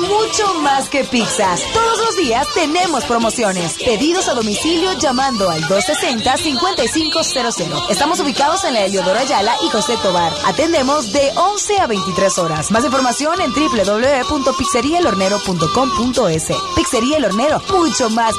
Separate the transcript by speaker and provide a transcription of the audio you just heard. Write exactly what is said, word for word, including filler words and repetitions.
Speaker 1: mucho más que pizzas. Todos los días tenemos promociones. Pedidos a domicilio llamando al dos sesenta, cincuenta y cinco cero cero. Estamos ubicados en la Eliodoro Ayala y José Tobar. Atendemos de once a veintitrés horas. Más información en doble u doble u doble u punto pizzería el hornero punto com punto es. Pizzería El Hornero, mucho más